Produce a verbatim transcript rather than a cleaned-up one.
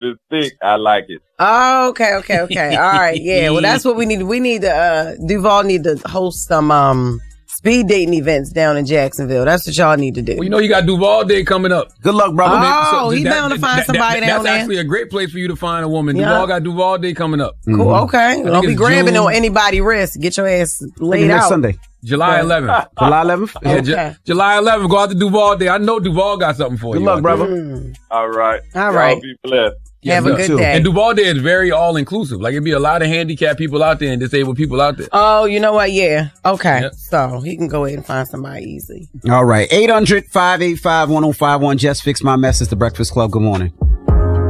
it's thick. I like it. Oh, okay, okay, okay. All right, yeah. Well, that's what we need. We need to. Uh, Duval need to host some um speed dating events down in Jacksonville. That's what y'all need to do. Well, you know, you got Duval Day coming up. Good luck, brother. Oh, So he's that- bound to find that- somebody that- down That's there. actually a great place for you to find a woman. Yeah. Duval got Duval Day coming up. Cool. Okay. Don't be it's grabbing June- on anybody's wrist. Get your ass laid Next out. Sunday. July eleventh. July eleventh? Yeah, Ju- Okay. July eleventh. Go out to Duval Day. I know Duval got something for Good you. luck, out brother. there. Mm. All right. All Y'all right. be blessed. Have Yes, a sir. good day. And Duval Day is very all inclusive. Like it'd be a lot of handicapped people out there and disabled people out there. Oh, you know what? Yeah. Okay. Yep. So he can go ahead and find somebody easy. All right. eight hundred, five eight five, one oh five one. Just fix my message. The Breakfast Club. Good morning.